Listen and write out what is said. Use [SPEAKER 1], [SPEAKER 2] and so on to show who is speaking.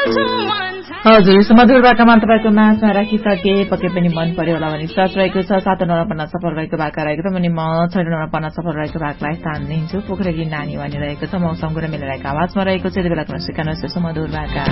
[SPEAKER 1] हजुर सुमधुर भाकामा तपाईँको माझमा राखिसके पक्कै पनि मन पर्यो होला भने सर्च रहेको छ 7 नम्बर पन्ना सफल रहेको भाका रहेको छ भने म 6 नम्बर पन्ना सफल रहेको भाकालाई स्थान दिन्छु पोखरेकी नानी भनिरहेको छ मौसम कुरा मिलाइरहेको आवाजमा रहेको छ यति बेला कुन सिकाउनु सुमधुर भाका